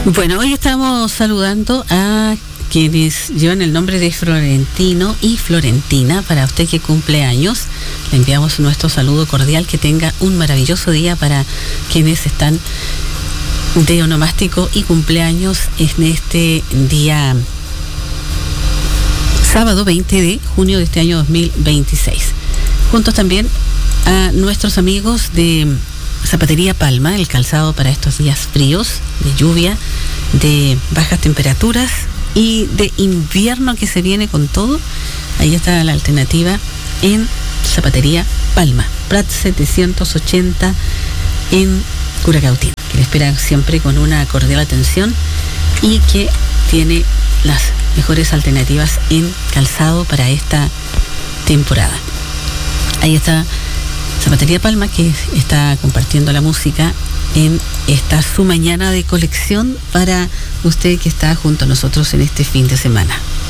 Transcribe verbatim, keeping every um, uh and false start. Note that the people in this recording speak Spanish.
Bueno, hoy estamos saludando a quienes llevan el nombre de Florentino y Florentina. Para usted que cumple años, le enviamos nuestro saludo cordial. Que tenga un maravilloso día. Para quienes están de onomástico y cumpleaños en este día sábado veinte de junio de este año dos mil veintiséis. Juntos también a nuestros amigos de Zapatería Palma, el calzado para estos días fríos, de lluvia, de bajas temperaturas y de invierno que se viene con todo. Ahí está la alternativa en Zapatería Palma, Prat setecientos ochenta en Curacautín, que le espera siempre con una cordial atención y que tiene las mejores alternativas en calzado para esta temporada. Ahí está Zapatería Palma, que está compartiendo la música en esta su mañana de colección para usted que está junto a nosotros en este fin de semana.